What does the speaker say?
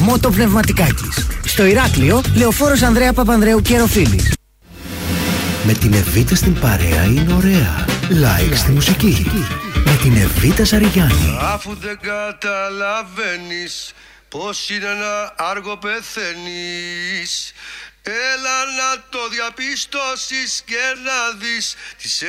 Μότο Πνευματικάκης. Στο Ηράκλειο, Λεωφόρος Ανδρέα Παπανδρέου και Ροφίλης. Με την Εβίτα στην παρέα είναι ωραία. Like στη μουσική. Με την Εβίτα Ζαριγιάννη. Αφού δεν καταλαβαίνεις πως είναι ένα άργο πεθαίνεις, έλα να το διαπιστώσεις και να δεις τις